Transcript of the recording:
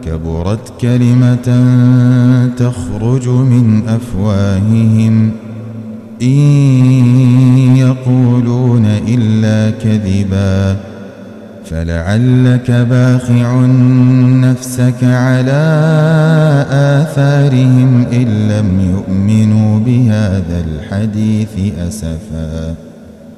كبرت كلمة تخرج من أفواههم إن يقولون إلا كذبا فلعلك باخع نفسك على آثارهم إن لم يؤمنوا بهذا الحديث أسفا.